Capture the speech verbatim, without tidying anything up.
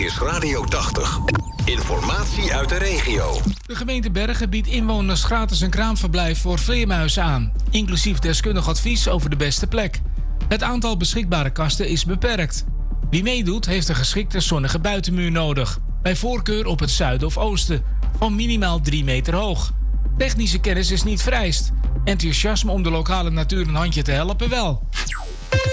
is Radio tachtig. Informatie uit de regio. De gemeente Bergen biedt inwoners gratis een kraamverblijf voor vleermuizen aan, inclusief deskundig advies over de beste plek. Het aantal beschikbare kasten is beperkt. Wie meedoet heeft een geschikte zonnige buitenmuur nodig, bij voorkeur op het zuiden of oosten, van minimaal drie meter hoog. Technische kennis is niet vereist. Enthousiasme om de lokale natuur een handje te helpen wel.